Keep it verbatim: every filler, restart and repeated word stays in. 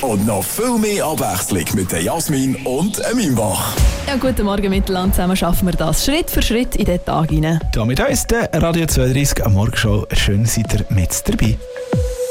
und noch viel mehr Abwechslung mit der Jasmin und dem Mimbach. Ja, guten Morgen miteinander. Zusammen schaffen wir das Schritt für Schritt in den Tag hinein. Da mit uns der Radio zweiunddreißig am Morgen schon. Schön seid ihr mit dabei.